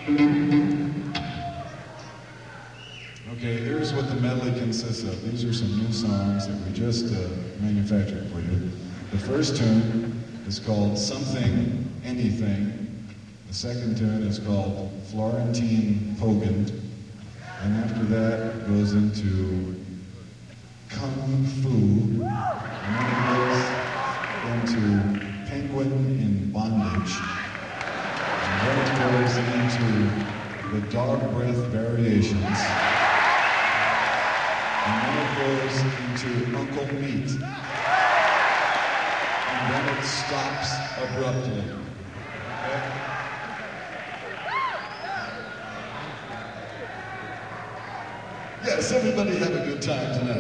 Okay, here's what the medley consists of. These are some new songs that we just manufactured for you. The first tune is called Something Anything. The second tune is called Florentine Pogan. And after that, it goes into Kung Fu. And then it goes into Penguin in Bondage. And then it goes into the Dog Breath Variations. And then it goes into Uncle Meat. And then it stops abruptly. Okay? Yes, everybody have a good time tonight.